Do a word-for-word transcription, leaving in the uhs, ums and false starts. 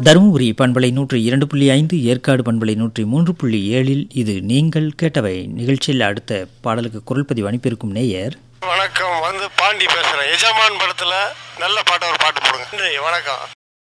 தருமபுரி பண்பலை நூற்றி இரண்டு புள்ளி ஐந்து, ஏற்காடு பண்பலை நூற்றி மூன்று புள்ளி ஏழில் இது நீங்கள் கேட்டவை நிகழ்ச்சியில் அடுத்த பாடலுக்கு குரல் பதிவு அனுப்பியிருக்கும் நேயர். வணக்கம், வந்து பாண்டி பேசுறேன். எஜமான் படத்துல நல்ல பாட்டு ஒரு பாட்டு போடுங்க. வணக்கம்.